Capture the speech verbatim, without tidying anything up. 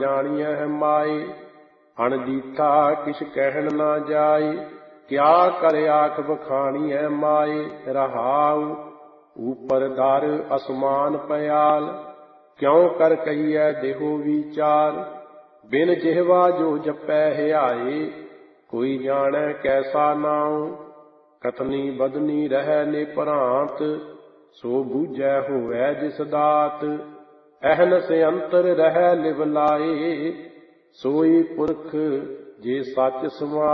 ਜਾਣੀਐ ਮਾਏ। ਅਣਦੀਠਾ ਕਿਛ ਕਹਿਣ ਨਾ ਜਾਏ, ਕਿਆ ਕਰ ਆਖ ਬਖਾਣੀਐ ਮਾਏ। ਰਹਾਉ ਊਪਰ ਦਰ ਅਸਮਾਨ ਪਿਆਲ, ਕਿਉ ਕਰ ਕਹੀਐ ਦੇਹੋ ਵਿਚਾਰ। ਬਿਨ ਜਿਹਵਾ ਜੋ ਜਪੈ ਹਿਆਏ, ਕੋਈ ਜਾਣੈ ਕੈਸਾ ਨਾਉ। ਕਥਨੀ ਬਦਨੀ ਰਹਿ ਨਿਭ੍ਰਾਂਤ, ਸੋ ਬੂਝੈ ਹੋਵੈ ਜਿਸ ਦਾਤ। ਅਹਨਸ ਅੰਤਰ ਰਹਿ ਲਿਵ ਲਾਏ, ਸੋਈ ਪੁਰਖ ਜੇ ਸੱਚ ਸਮਾਏ।